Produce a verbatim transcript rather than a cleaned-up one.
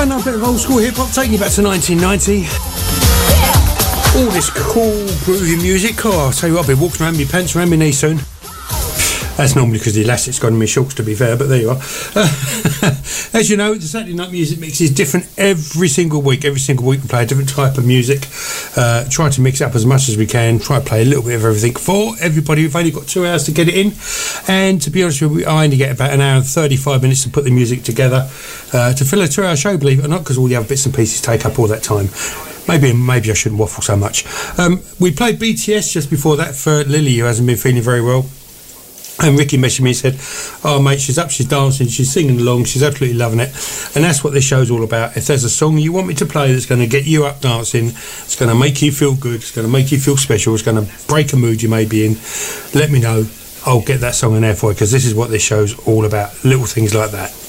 A bit of old school hip hop taking you back to nineteen ninety. All this cool groovy music. Oh, I'll tell you what, I'll be walking around my pants around my knees soon. That's normally because the elastic's gone in my shorts, to be fair, but there you are. Uh, as you know, the Saturday Night Music Mix is different every single week. Every single week we play a different type of music. Uh, try to mix it up as much as we can. Try to play a little bit of everything for everybody. We've only got two hours to get it in. And to be honest with you, I only get about an hour and thirty-five minutes to put the music together uh, to fill a two-hour show, believe it or not, because all the other bits and pieces take up all that time. Maybe maybe I shouldn't waffle so much. Um, we played B T S just before that for Lily, who hasn't been feeling very well. And Ricky messaged me and said, oh mate, she's up, she's dancing, she's singing along, she's absolutely loving it. And that's what this show's all about. If there's a song you want me to play that's going to get you up dancing, it's going to make you feel good, it's going to make you feel special, it's going to break a mood you may be in, let me know. I'll get that song in there for you, because this is what this show's all about. Little things like that.